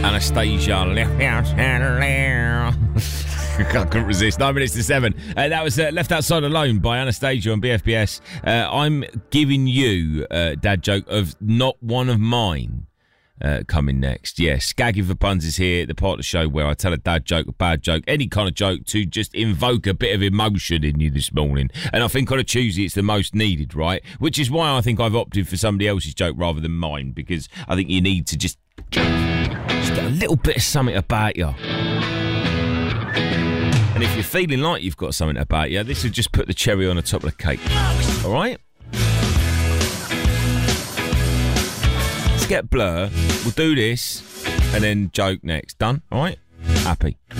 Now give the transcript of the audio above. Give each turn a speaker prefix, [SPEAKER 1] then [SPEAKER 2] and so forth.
[SPEAKER 1] Anastasia. I couldn't resist. 9 minutes to 7. That was Left Outside Alone by Anastasia on BFBS. I'm giving you a dad joke of not one of mine. Coming next. Yes, Skaggy for Puns is here, the part of the show where I tell a dad joke, a bad joke, any kind of joke to just invoke a bit of emotion in you this morning. And I think on a Tuesday it's the most needed, right? Which is why I think I've opted for somebody else's joke rather than mine, because I think you need to just get a little bit of something about you. And if you're feeling like you've got something about you, this will just put the cherry on the top of the cake. All right? Get Blur, we'll do this and then joke next. Done? All right? Happy.